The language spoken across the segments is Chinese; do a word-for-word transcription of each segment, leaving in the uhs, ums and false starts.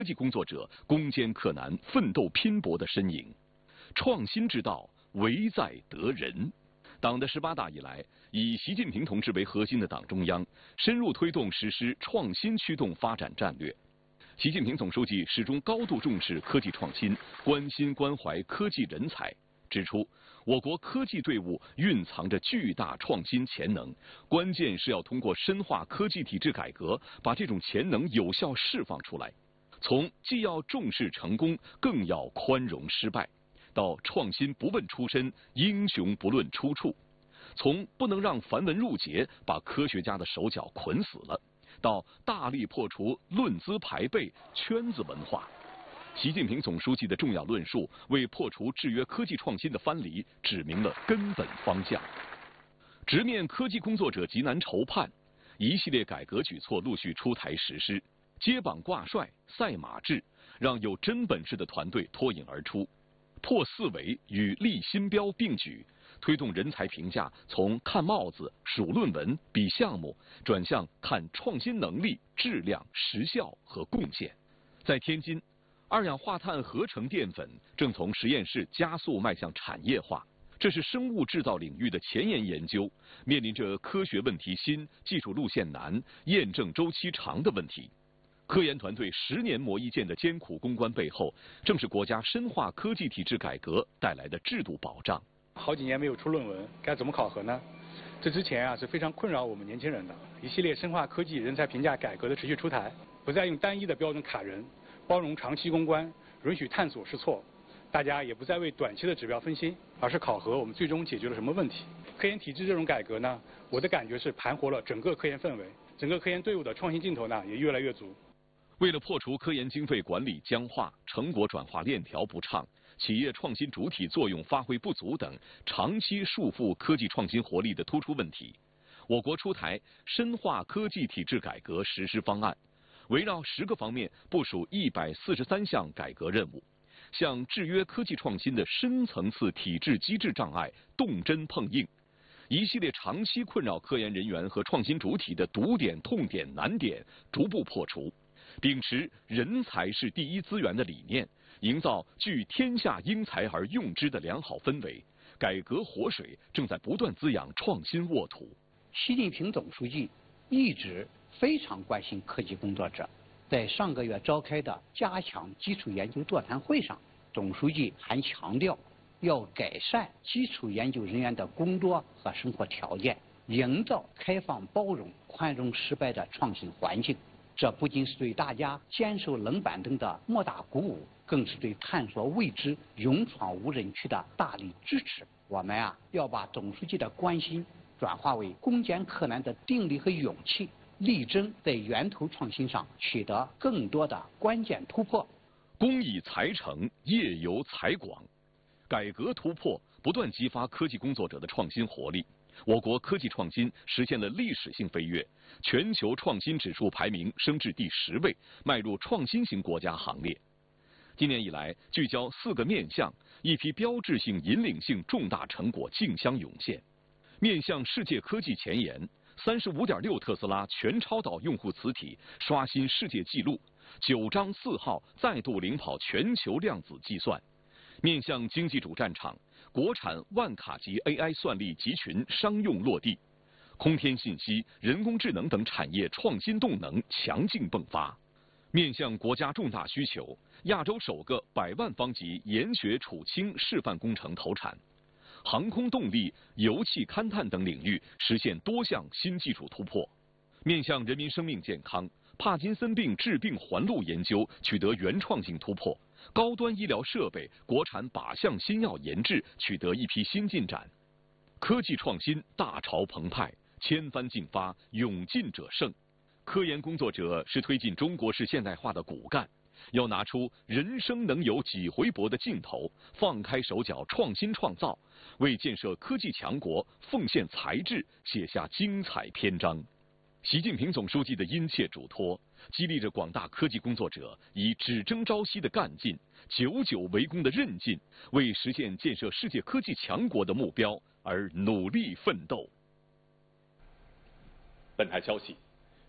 科技工作者攻坚克难、奋斗拼搏的身影。创新之道，唯在得人。党的十八大以来，以习近平同志为核心的党中央深入推动实施创新驱动发展战略。习近平总书记始终高度重视科技创新，关心关怀科技人才，指出我国科技队伍蕴藏着巨大创新潜能，关键是要通过深化科技体制改革，把这种潜能有效释放出来。从既要重视成功，更要宽容失败，到创新不问出身，英雄不论出处；从不能让繁文缛节把科学家的手脚捆死了，到大力破除论资排辈、圈子文化。习近平总书记的重要论述为破除制约科技创新的藩篱指明了根本方向。直面科技工作者急难愁盼，一系列改革举措陆续出台实施。接榜挂帅、赛马制，让有真本事的团队脱颖而出；破四维与立新标并举，推动人才评价从看帽子、数论文、比项目，转向看创新能力、质量、实效和贡献。在天津，二氧化碳合成淀粉正从实验室加速迈向产业化，这是生物制造领域的前沿研究，面临着科学问题新、技术路线难、验证周期长的问题。科研团队十年磨一剑的艰苦攻关背后，正是国家深化科技体制改革带来的制度保障。 好几年没有出论文，该怎么考核呢？这之前啊是非常困扰我们年轻人的。一系列深化科技人才评价改革的持续出台，不再用单一的标准卡人，包容长期攻关，允许探索试错。大家也不再为短期的指标分心，而是考核我们最终解决了什么问题。科研体制这种改革呢，我的感觉是盘活了整个科研氛围，整个科研队伍的创新劲头呢也越来越足。 为了破除科研经费管理僵化、成果转化链条不畅、企业创新主体作用发挥不足等长期束缚科技创新活力的突出问题，我国出台深化科技体制改革实施方案，围绕十个方面部署一百四十三项改革任务，向制约科技创新的深层次体制机制障碍动真碰硬，一系列长期困扰科研人员和创新主体的堵点、痛点、难点逐步破除。秉持人才是第一资源的理念，营造聚天下英才而用之的良好氛围，改革活水正在不断滋养创新沃土。 习近平总书记一直非常关心科技工作者，在上个月召开的加强基础研究座谈会上，总书记还强调要改善基础研究人员的工作和生活条件，营造开放包容、宽容失败的创新环境。这不仅是对大家坚守冷板凳的莫大鼓舞，更是对探索未知、勇闯无人区的大力支持。我们啊，要把总书记的关心转化为攻坚克难的定力和勇气，力争在源头创新上取得更多的关键突破。 工以才成，业由才广，改革突破不断激发科技工作者的创新活力。我国科技创新实现了历史性飞跃，全球创新指数排名升至第十位，迈入创新型国家行列。今年以来，聚焦四个面向，一批标志性、引领性重大成果竞相涌现。面向世界科技前沿，三十五点六特斯拉全超导用户磁体刷新世界纪录，九章四号再度领跑全球量子计算。面向经济主战场，国产万卡级 A I 算力集群商用落地，空天信息、人工智能等产业创新动能强劲迸发。面向国家重大需求，亚洲首个百万方级研学储氢示范工程投产，航空动力、油气勘探等领域实现多项新技术突破。面向人民生命健康，帕金森病致病环路研究取得原创性突破，高端医疗设备、国产靶向新药研制取得一批新进展。科技创新大潮澎湃，千帆竞发，勇进者胜。科研工作者是推进中国式现代化的骨干，要拿出人生能有几回搏的劲头，放开手脚创新创造，为建设科技强国奉献才智，写下精彩篇章。习近平总书记的殷切嘱托，激励着广大科技工作者以只争朝夕的干劲、久久为功的韧劲，为实现建设世界科技强国的目标而努力奋斗。本台消息，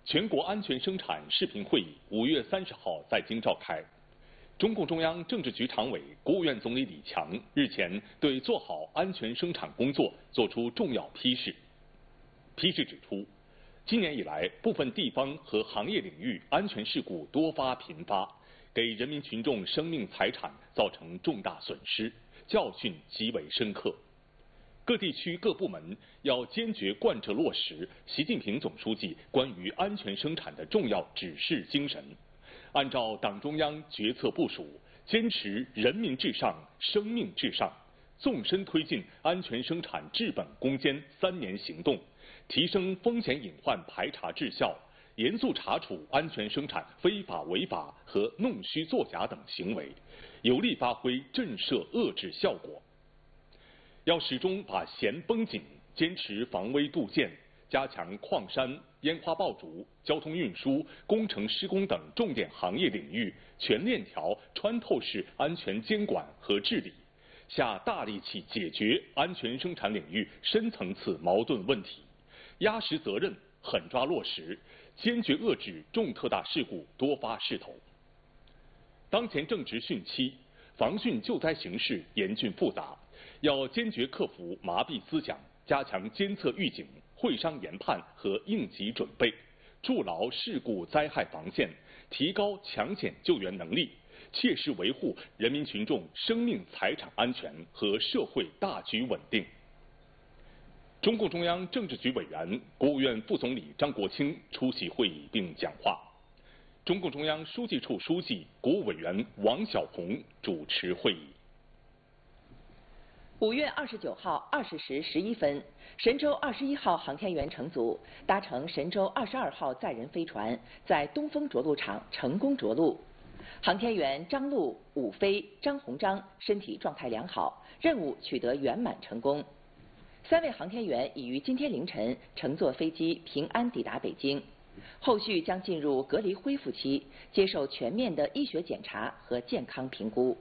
全国安全生产视频会议五月三十号在京召开。中共中央政治局常委、国务院总理李强日前对做好安全生产工作作出重要批示。批示指出，今年以来，部分地方和行业领域安全事故多发频发，给人民群众生命财产造成重大损失，教训极为深刻。各地区各部门要坚决贯彻落实习近平总书记关于安全生产的重要指示精神，按照党中央决策部署，坚持人民至上、生命至上，纵深推进安全生产治本攻坚三年行动，提升风险隐患排查治效，严肃查处安全生产非法违法和弄虚作假等行为，有力发挥震慑遏制效果。要始终把弦绷紧，坚持防微杜渐，加强矿山、烟花爆竹、交通运输、工程施工等重点行业领域全链条穿透式安全监管和治理，下大力气解决安全生产领域深层次矛盾问题，压实责任，狠抓落实，坚决遏制重特大事故多发势头。当前正值汛期，防汛救灾形势严峻复杂，要坚决克服麻痹思想，加强监测预警、会商研判和应急准备，筑牢事故灾害防线，提高抢险救援能力，切实维护人民群众生命财产安全和社会大局稳定。中共中央政治局委员、国务院副总理张国清出席会议并讲话。中共中央书记处书记、国务委员王晓红主持会议。 五月二十九号二十时十一分，神舟二十一号航天员乘组搭乘神舟二十二号载人飞船，在东风着陆场成功着陆。航天员张陆、武飞、张鸿章身体状态良好，任务取得圆满成功。三位航天员已于今天凌晨乘坐飞机平安抵达北京，后续将进入隔离恢复期，接受全面的医学检查和健康评估。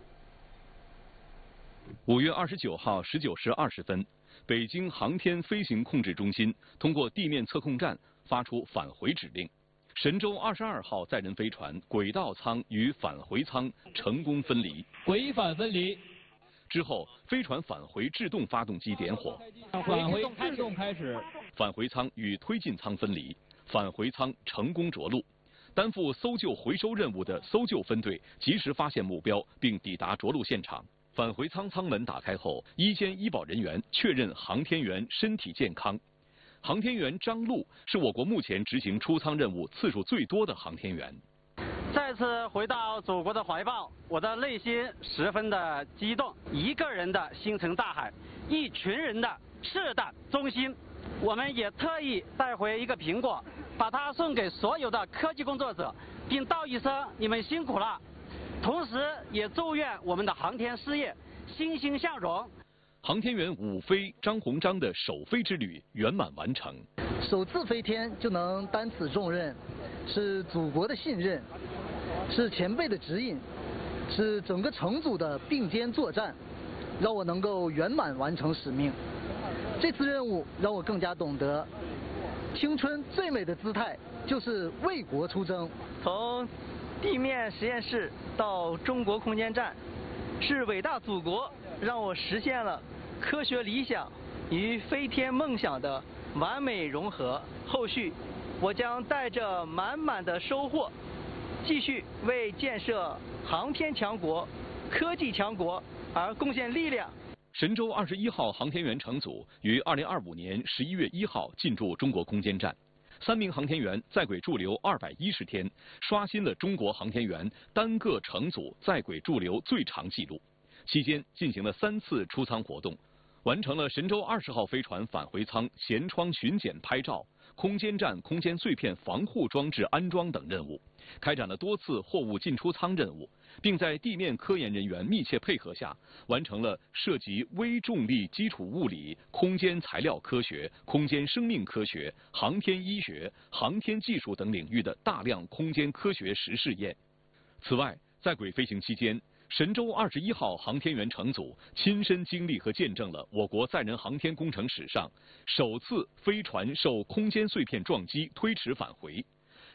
五月二十九号十九时二十分，北京航天飞行控制中心通过地面测控站发出返回指令，神舟二十二号载人飞船轨道舱与返回舱成功分离， 轨返分离。 之后，飞船返回制动发动机点火， 返回制动开始， 返回舱与推进舱分离，返回舱成功着陆。担负搜救回收任务的搜救分队及时发现目标，并抵达着陆现场。返回舱舱门打开后，医监医保人员确认航天员身体健康。航天员张陆是我国目前执行出舱任务次数最多的航天员。 再次回到祖国的怀抱，我的内心十分的激动。一个人的星辰大海，一群人的赤胆忠心。我们也特意带回一个苹果，把它送给所有的科技工作者，并道一声你们辛苦了。同时也祝愿我们的航天事业欣欣向荣。 航天员武飞、张鸿章的首飞之旅圆满完成。 首次飞天就能担此重任，是祖国的信任，是前辈的指引，是整个乘组的并肩作战，让我能够圆满完成使命。这次任务让我更加懂得，青春最美的姿态就是为国出征。 从地面实验室到中国空间站，是伟大祖国让我实现了科学理想与飞天梦想的完美融合。后续我将带着满满的收获，继续为建设航天强国、科技强国而贡献力量。 神舟二十一号航天员乘组于二零二五年十一月一号进驻中国空间站。三名航天员在轨驻留二百一十天，刷新了中国航天员单个乘组在轨驻留最长纪录。期间进行了三次出舱活动，完成了神舟二十号飞船返回舱舷窗巡检拍照、空间站空间碎片防护装置安装等任务，开展了多次货物进出舱任务，并在地面科研人员密切配合下，完成了涉及微重力基础物理、空间材料科学、空间生命科学、航天医学、航天技术等领域的大量空间科学实试验。此外，在轨飞行期间，神舟二十一号航天员乘组亲身经历和见证了我国载人航天工程史上首次飞船受空间碎片撞击推迟返回，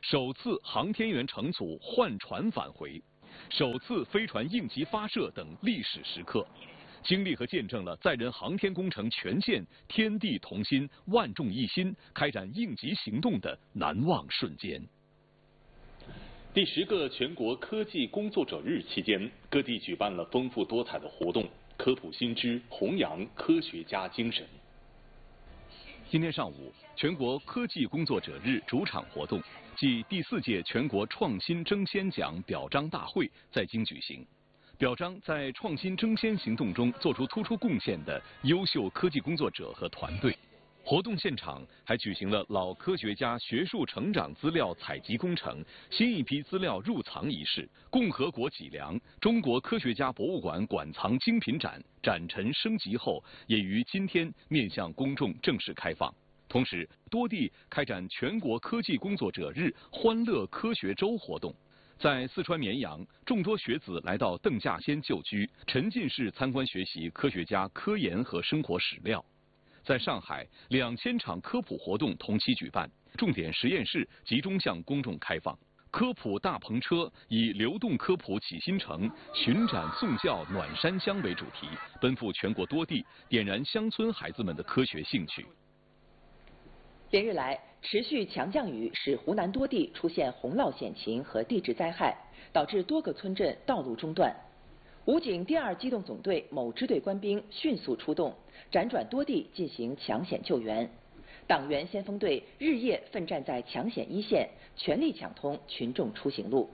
首次航天员乘组换船返回，首次飞船应急发射等历史时刻，经历和见证了载人航天工程全线天地同心、万众一心开展应急行动的难忘瞬间。 第十个全国科技工作者日期间，各地举办了丰富多彩的活动，科普新知，弘扬科学家精神。 今天上午，全国科技工作者日主场活动暨第四届全国创新争先奖表彰大会在京举行，表彰在创新争先行动中做出突出贡献的优秀科技工作者和团队。活动现场还举行了老科学家学术成长资料采集工程新一批资料入藏仪式，共和国脊梁中国科学家博物馆馆藏精品展展陈升级后，也于今天面向公众正式开放。同时，多地开展全国科技工作者日欢乐科学周活动。在四川绵阳，众多学子来到邓稼先旧居，沉浸式参观学习科学家科研和生活史料。在上海，两千场科普活动同期举办，重点实验室集中向公众开放。科普大篷车以流动科普启新城、巡展送教暖山乡为主题，奔赴全国多地，点燃乡村孩子们的科学兴趣。 连日来，持续强降雨使湖南多地出现洪涝险情和地质灾害，导致多个村镇道路中断。武警第二机动总队某支队官兵迅速出动，辗转多地进行抢险救援。党员先锋队日夜奋战在抢险一线，全力抢通群众出行路。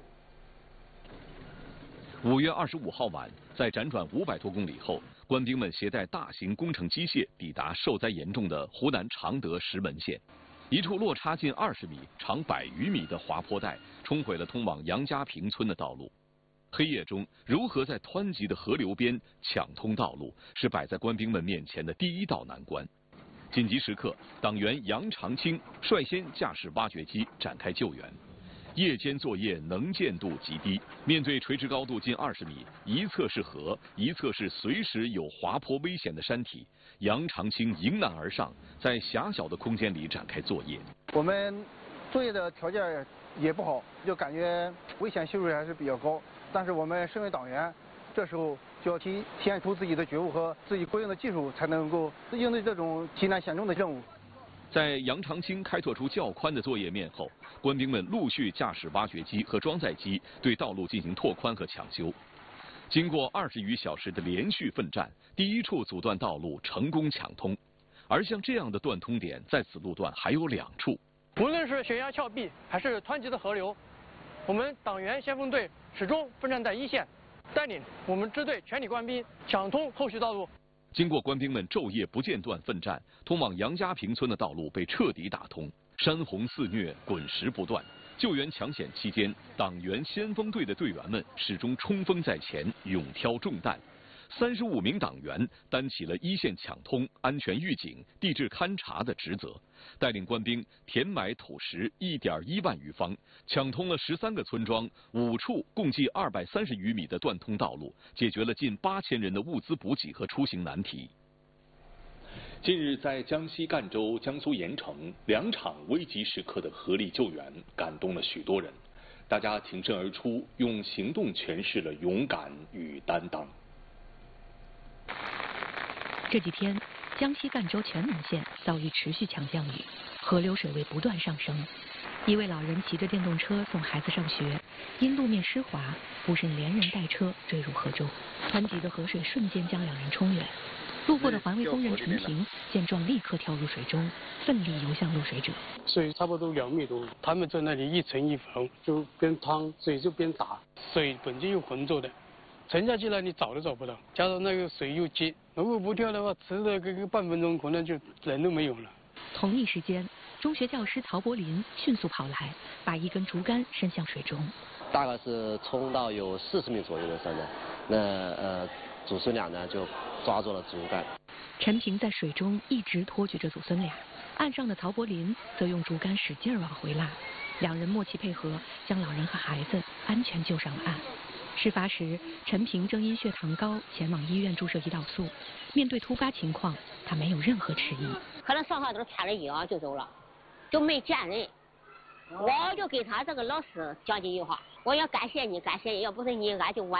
五月二十五号晚，在辗转五百多公里后，官兵们携带大型工程机械抵达受灾严重的湖南常德石门县。一处落差近二十米、长百余米的滑坡带冲毁了通往杨家坪村的道路。黑夜中，如何在湍急的河流边抢通道路，是摆在官兵们面前的第一道难关。紧急时刻，党员杨长青率先驾驶挖掘机展开救援。夜间作业能见度极低，面对垂直高度近二十米，一侧是河，一侧是随时有滑坡危险的山体，杨长青迎难而上，在狭小的空间里展开作业。 我们作业的条件也不好，就感觉危险系数还是比较高。但是我们身为党员，这时候就要体体现出自己的觉悟和自己过硬的技术，才能够应对这种极难险中的任务。 在杨长青开拓出较宽的作业面后，官兵们陆续驾驶挖掘机和装载机对道路进行拓宽和抢修。经过二十余小时的连续奋战，第一处阻断道路成功抢通。而像这样的断通点，在此路段还有两处。 无论是悬崖峭壁，还是湍急的河流，我们党员先锋队始终奋战在一线，带领我们支队全体官兵抢通后续道路。 经过官兵们昼夜不间断奋战，通往杨家坪村的道路被彻底打通。山洪肆虐，滚石不断。救援抢险期间，党员先锋队的队员们始终冲锋在前，勇挑重担。三十五名党员担起了一线抢通、安全预警、地质勘察的职责，带领官兵填埋土石一点一万余方，抢通了十三个村庄、五处共计二百三十余米的断通道路，解决了近八千人的物资补给和出行难题。 近日，在江西赣州、江苏盐城两场危急时刻的合力救援，感动了许多人。大家挺身而出，用行动诠释了勇敢与担当。 这几天，江西赣州全能县遭遇持续强降雨，河流水位不断上升。一位老人骑着电动车送孩子上学，因路面湿滑，不慎连人带车坠入河中。湍急的河水瞬间将两人冲远。路过的环卫工人陈平见状，立刻跳入水中，奋力游向落水者。 水差不多两米多，他们在那里一层一缝，就边趟水就边打，水本就又浑浊的。沉下去了，你找都找不到，加上那个水又急，如果不跳的话，迟了个个半分钟，可能就人都没有了。 同一时间，中学教师曹柏林迅速跑来，把一根竹竿伸向水中。 大概是冲到有四十米左右的时候呢，那呃祖孙俩呢就抓住了竹竿。 陈平在水中一直托举着祖孙俩，岸上的曹柏林则用竹竿使劲往回拉，两人默契配合，将老人和孩子安全救上了岸。事发时，陈平正因血糖高前往医院注射胰岛素。面对突发情况，他没有任何迟疑。 可能上号都是掐了药就走了，就没见人， 我就给他这个老师讲几句话，我要感谢你，感谢你，要不是你，俺就完。